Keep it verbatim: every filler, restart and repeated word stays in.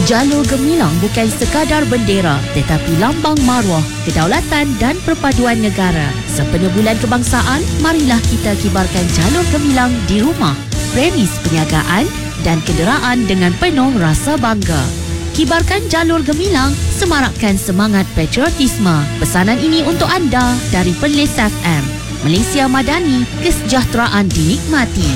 Jalur Gemilang bukan sekadar bendera tetapi lambang maruah, kedaulatan dan perpaduan negara. Sempena Bulan Kebangsaan, marilah kita kibarkan Jalur Gemilang di rumah, premis perniagaan dan kenderaan dengan penuh rasa bangga. Kibarkan Jalur Gemilang, semarakkan semangat patriotisme. Pesanan ini untuk anda dari Perlis F M. Malaysia Madani, kesejahteraan dinikmati.